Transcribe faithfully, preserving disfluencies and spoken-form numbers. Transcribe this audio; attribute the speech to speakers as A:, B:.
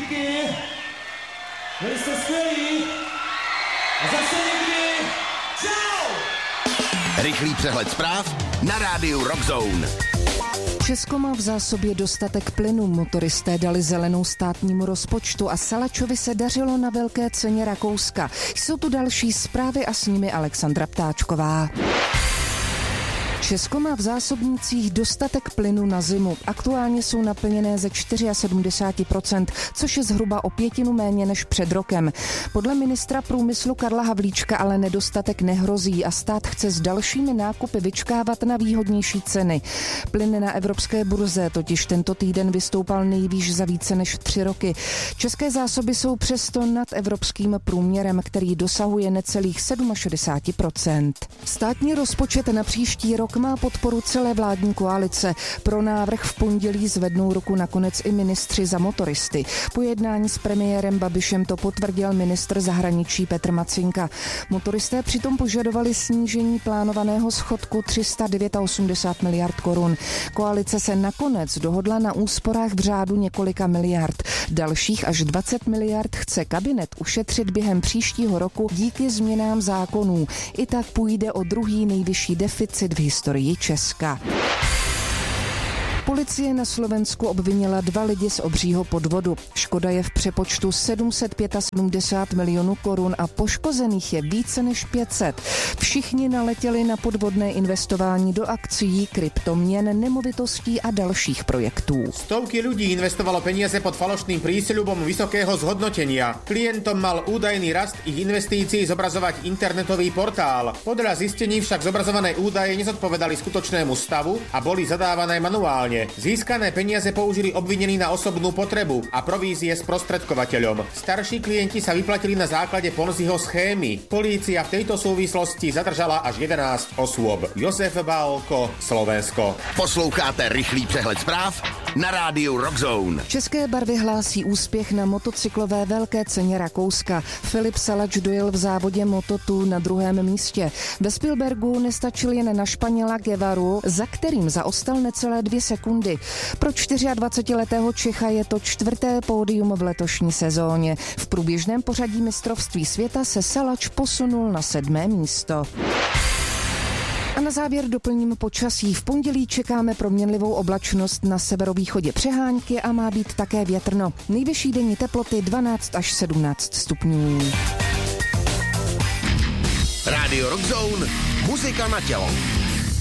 A: díky. Byli jste skvělí. A zase někdy. Čau!
B: Rychlý přehled zpráv na rádiu Rock Zone.
C: Česko má v zásobě dostatek plynu, motoristé dali zelenou státnímu rozpočtu a Salačovi se dařilo na velké ceně Rakouska. Jsou tu další zprávy a s nimi Alexandra Ptáčková. Česko má v zásobnících dostatek plynu na zimu. Aktuálně jsou naplněné ze sedmdesát čtyři procent, což je zhruba o pětinu méně než před rokem. Podle ministra průmyslu Karla Havlíčka ale nedostatek nehrozí a stát chce s dalšími nákupy vyčkávat na výhodnější ceny. Plyn na evropské burze totiž tento týden vystoupal nejvýš za více než tři roky. České zásoby jsou přesto nad evropským průměrem, který dosahuje necelých šedesát sedm procent. Státní rozpočet na příští rok má podporu celé vládní koalice. Pro návrh v pondělí zvednou ruku nakonec i ministři za motoristy. Po jednání s premiérem Babišem to potvrdil ministr zahraničí Petr Macinka. Motoristé přitom požadovali snížení plánovaného schodku tři sta osmdesát devět miliard korun. Koalice se nakonec dohodla na úsporách v řádu několika miliard. Dalších až dvacet miliard chce kabinet ušetřit během příštího roku díky změnám zákonů. I tak půjde o druhý nejvyšší deficit v historii Česka. Policie na Slovensku obvinila dva lidi z obřího podvodu. Škoda je v přepočtu sedm set sedmdesát pět milionů korun a poškozených je více než pět set. Všichni naletěli na podvodné investování do akcií, kryptoměn, nemovitostí a dalších projektů.
D: Stovky ľudí investovalo peniaze pod falošným prísľubom vysokého zhodnotenia. Klientom mal údajný rast ich investícií zobrazovať internetový portál. Podľa zistení však zobrazované údaje nezodpovedali skutočnému stavu a boli zadávané manuálne. Získané peniaze použili obvinení na osobnú potrebu a provízie sprostredkovateľom. Starší klienti sa vyplatili na základe Ponziho schémy. Polícia v tejto súvislosti zadržala až jedenásť osôb. Josef Bálko, Slovensko.
B: Posloucháte rychlý přehled zpráv na rádiu Rock Zone.
C: České barvy hlásí úspěch na motocyklové velké ceně Rakouska. Filip Salač dojel v závodě Moto2 na druhém místě. Ve Spielbergu nestačil jen na Španěla Guevaru, za kterým zaostal necelé dvě sekundy. Pro dvacetičtyřletého Čecha je to čtvrté pódium v letošní sezóně. V průběžném pořadí mistrovství světa se Salač posunul na sedmé místo. A na závěr doplním počasí. V pondělí čekáme proměnlivou oblačnost na severovýchodě přehánky a má být také větrno. Nejvyšší denní teploty dvanáct až sedmnáct stupňů.
B: Radio Rock Zone, muzika na tělo.